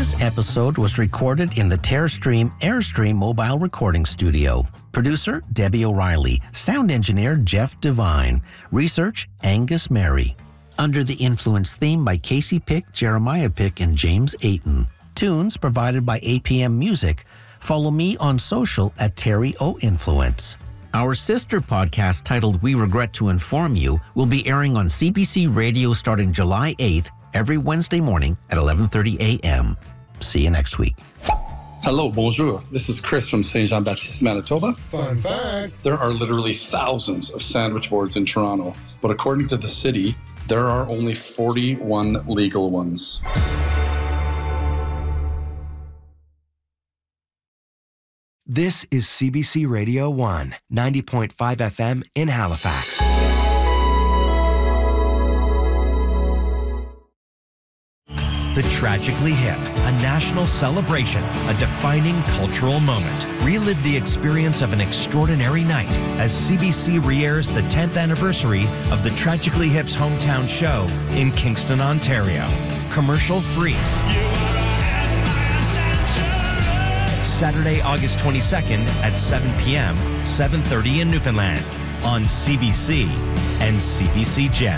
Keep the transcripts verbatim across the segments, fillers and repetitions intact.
This episode was recorded in the Terrestream Airstream mobile recording studio. Producer, Debbie O'Reilly. Sound engineer, Jeff Devine. Research, Angus Mary. Under the Influence theme by Casey Pick, Jeremiah Pick, and James Ayton. Tunes provided by A P M Music. Follow me on social at Terry O Influence. Our sister podcast titled We Regret to Inform You will be airing on C B C Radio starting July eighth every Wednesday morning at eleven thirty a.m. See you next week. Hello, bonjour. This is Chris from Saint Jean-Baptiste, Manitoba. Fun fact. There are literally thousands of sandwich boards in Toronto, but according to the city, there are only forty-one legal ones. This is C B C Radio one, ninety point five F M in Halifax. The Tragically Hip, a national celebration, a defining cultural moment. Relive the experience of an extraordinary night as C B C re-airs the tenth anniversary of the Tragically Hip's hometown show in Kingston, Ontario. Commercial free. Saturday, August twenty-second at seven p.m., seven thirty in Newfoundland on C B C and C B C Gem.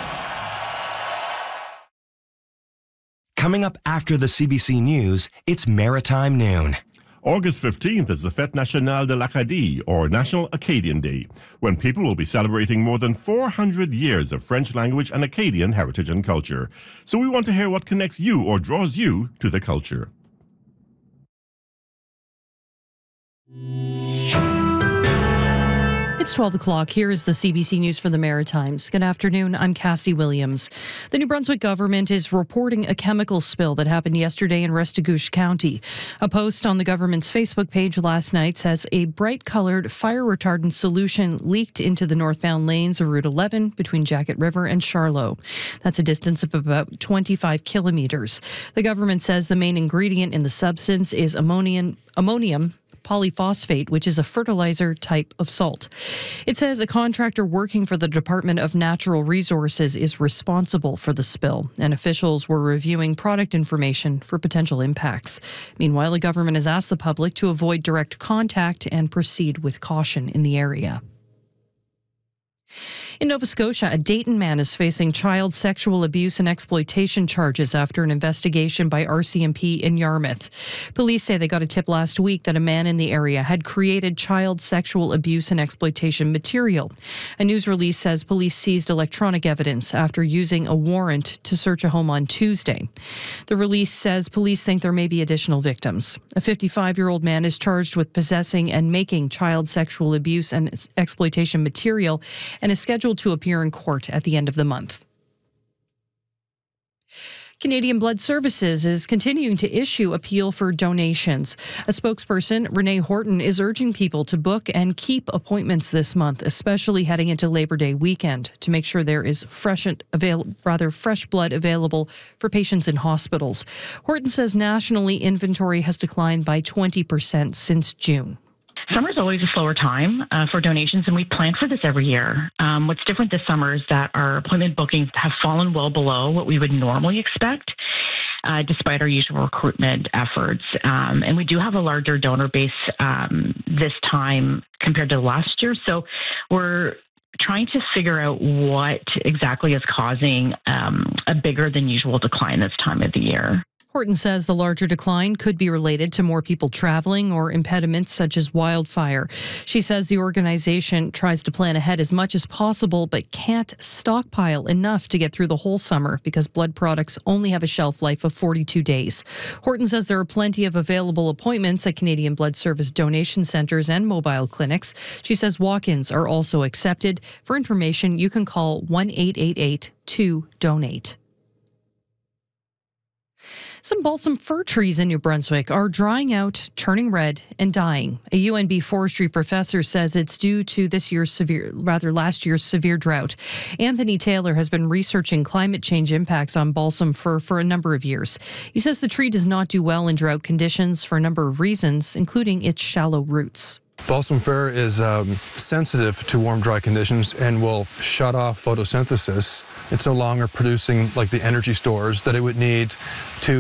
Coming up after the C B C News, it's Maritime Noon. August fifteenth is the Fête Nationale de l'Acadie, or National Acadian Day, when people will be celebrating more than four hundred years of French language and Acadian heritage and culture. So we want to hear what connects you or draws you to the culture. It's twelve o'clock. Here is the C B C News for the Maritimes. Good afternoon. I'm Cassie Williams. The New Brunswick government is reporting a chemical spill that happened yesterday in Restigouche County. A post on the government's Facebook page last night says a bright-colored fire retardant solution leaked into the northbound lanes of Route eleven between Jacket River and Charlotte. That's a distance of about twenty-five kilometers. The government says the main ingredient in the substance is ammonium, ammonium polyphosphate, which is a fertilizer type of salt. It says a contractor working for the Department of Natural Resources is responsible for the spill, and officials were reviewing product information for potential impacts. Meanwhile, the government has asked the public to avoid direct contact and proceed with caution in the area. In Nova Scotia, a Dayton man is facing child sexual abuse and exploitation charges after an investigation by R C M P in Yarmouth. Police say they got a tip last week that a man in the area had created child sexual abuse and exploitation material. A news release says police seized electronic evidence after using a warrant to search a home on Tuesday. The release says police think there may be additional victims. A fifty-five-year-old man is charged with possessing and making child sexual abuse and exploitation material and is scheduled to appear in court at the end of the month. Canadian Blood Services is continuing to issue appeal for donations. A spokesperson, Renee Horton, is urging people to book and keep appointments this month, especially heading into Labor Day weekend, to make sure there is fresh, avail- rather fresh blood available for patients in hospitals. Horton says nationally inventory has declined by twenty percent since June. Summer is always a slower time uh, for donations, and we plan for this every year. Um, what's different this summer is that our appointment bookings have fallen well below what we would normally expect, uh, despite our usual recruitment efforts. Um, and we do have a larger donor base um, this time compared to last year. So we're trying to figure out what exactly is causing um, a bigger than usual decline this time of the year. Horton says the larger decline could be related to more people traveling or impediments such as wildfire. She says the organization tries to plan ahead as much as possible but can't stockpile enough to get through the whole summer because blood products only have a shelf life of forty-two days. Horton says there are plenty of available appointments at Canadian Blood Service donation centres and mobile clinics. She says walk-ins are also accepted. For information, you can call one eight eight eight two donate. Some balsam fir trees in New Brunswick are drying out, turning red, and dying. A U N B forestry professor says it's due to this year's severe, rather last year's severe drought. Anthony Taylor has been researching climate change impacts on balsam fir for a number of years. He says the tree does not do well in drought conditions for a number of reasons, including its shallow roots. Balsam fir is um, sensitive to warm, dry conditions and will shut off photosynthesis. It's no longer producing like the energy stores that it would need to